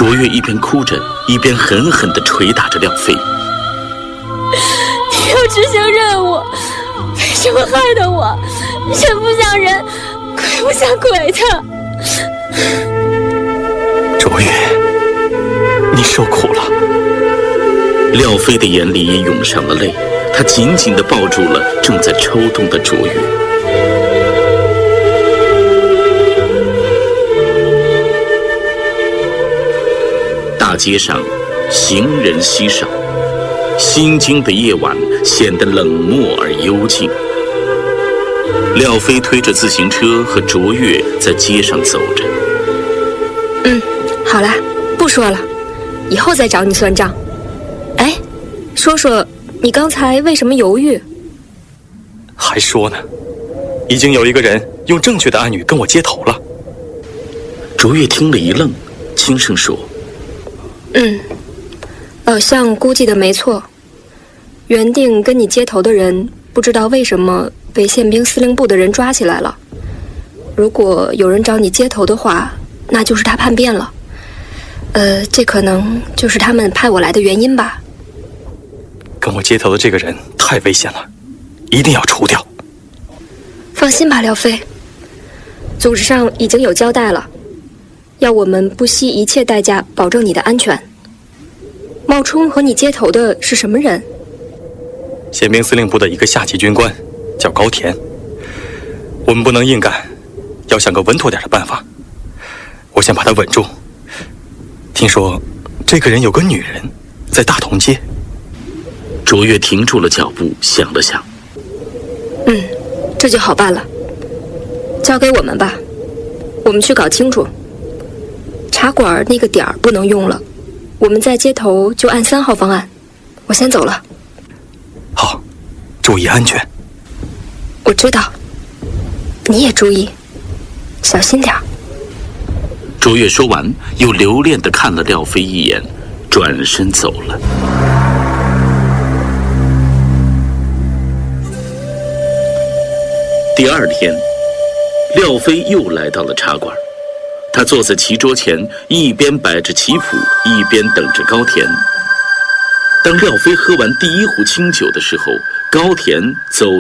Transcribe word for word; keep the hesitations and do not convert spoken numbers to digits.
卓越一边哭着，一边狠狠地捶打着廖飞。 你要执行任务，为什么害得我人不像人，鬼不像鬼的？ 卓越，你受苦了。 廖飞的眼里也涌上了泪，他紧紧地抱住了正在抽动的卓越。大街上，行人稀少，心惊的夜晚显得冷漠而幽静。廖飞推着自行车和卓越在街上走着。 嗯，好啦，不说了，以后再找你算账。哎，说说你刚才为什么犹豫？ 还说呢，已经有一个人用正确的暗语跟我接头了。 卓越听了一愣，轻声说： 嗯，老向估计的没错，原定跟你接头的人不知道为什么被宪兵司令部的人抓起来了。如果有人找你接头的话，那就是他叛变了。呃，这可能就是他们派我来的原因吧。 跟我接头的这个人太危险了，一定要除掉。 放心吧，廖飞，组织上已经有交代了，要我们不惜一切代价保证你的安全。冒充和你接头的是什么人？ 宪兵司令部的一个下级军官，叫高田。我们不能硬干，要想个稳妥点的办法。我想把他稳住。听说这个人有个女人在大同街。 卓越停住了脚步，想了想。 嗯，这就好办了，交给我们吧，我们去搞清楚。茶馆那个点儿不能用了，我们在街头就按三号方案。我先走了。 好，注意安全。 我知道，你也注意，小心点儿。 卓越说完，又留恋地看了廖飞一眼，转身走了。第二天，廖飞又来到了茶馆。他坐在棋桌前，一边摆着棋谱，一边等着高田。当廖飞喝完第一壶清酒的时候，高田走